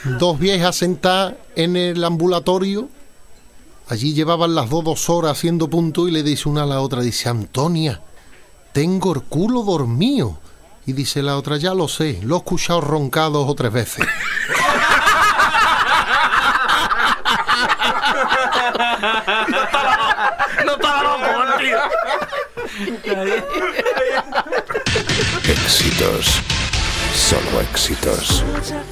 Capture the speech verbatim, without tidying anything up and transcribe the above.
dos viejas sentadas en el ambulatorio. Allí llevaban las dos dos horas haciendo punto y le dice una a la otra, dice, Antonia, tengo el culo dormido. Y dice la otra, ya lo sé, lo he escuchado roncar dos o tres veces. No estaba, no estaba loco, tío. Éxitos, solo éxitos.